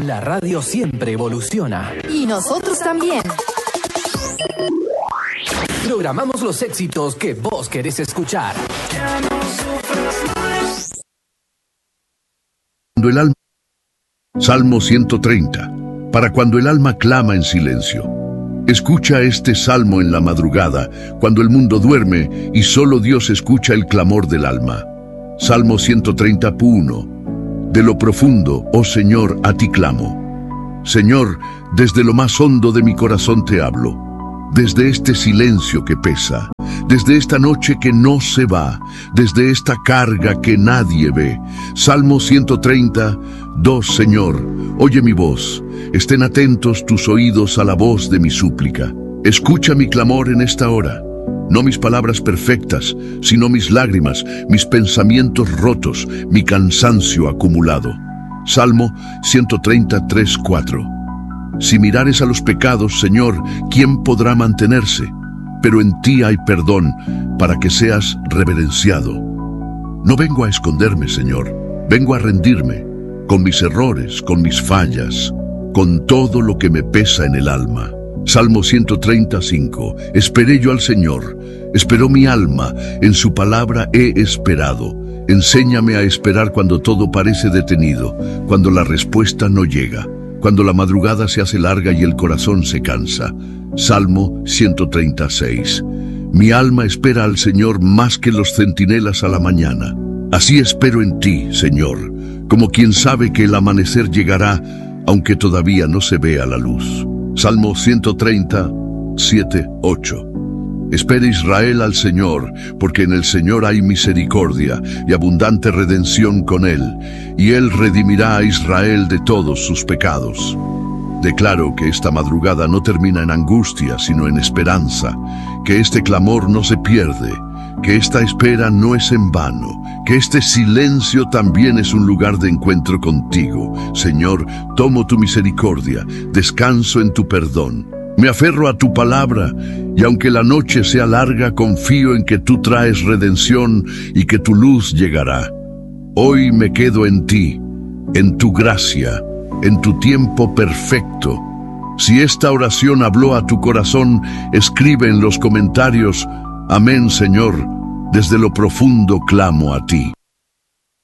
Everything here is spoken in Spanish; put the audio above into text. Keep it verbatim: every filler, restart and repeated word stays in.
La radio siempre evoluciona. Y nosotros también. Programamos los éxitos que vos querés escuchar. Cuando el alma... Salmo ciento treinta. Para cuando el alma clama en silencio. Escucha este salmo en la madrugada, cuando el mundo duerme y solo Dios escucha el clamor del alma. Salmo ciento treinta, uno. De lo profundo, oh Señor, a ti clamo. Señor, desde lo más hondo de mi corazón te hablo. Desde este silencio que pesa, desde esta noche que no se va, desde esta carga que nadie ve. Salmo ciento treinta, dos. Señor, oye mi voz, estén atentos tus oídos a la voz de mi súplica. Escucha mi clamor en esta hora, no mis palabras perfectas, sino mis lágrimas, mis pensamientos rotos, mi cansancio acumulado. Salmo ciento treinta, tres, cuatro. Si mirares a los pecados, Señor, ¿quién podrá mantenerse? Pero en ti hay perdón, para que seas reverenciado. No vengo a esconderme, Señor, vengo a rendirme, con mis errores, con mis fallas, con todo lo que me pesa en el alma. Salmo ciento treinta, cinco. Esperé yo al Señor, esperó mi alma, en su palabra he esperado. Enséñame a esperar cuando todo parece detenido, cuando la respuesta no llega, cuando la madrugada se hace larga y el corazón se cansa. Salmo ciento treinta, seis. Mi alma espera al Señor más que los centinelas a la mañana. Así espero en ti, Señor, como quien sabe que el amanecer llegará, aunque todavía no se vea la luz. Salmo ciento treinta, siete, ocho. Espera Israel al Señor, porque en el Señor hay misericordia y abundante redención con Él, y Él redimirá a Israel de todos sus pecados. Declaro que esta madrugada no termina en angustia, sino en esperanza, que este clamor no se pierde, que esta espera no es en vano, que este silencio también es un lugar de encuentro contigo. Señor, tomo tu misericordia, descanso en tu perdón. Me aferro a tu palabra, y aunque la noche sea larga, confío en que tú traes redención y que tu luz llegará. Hoy me quedo en ti, en tu gracia, en tu tiempo perfecto. Si esta oración habló a tu corazón, escribe en los comentarios: Amén, Señor, desde lo profundo clamo a ti.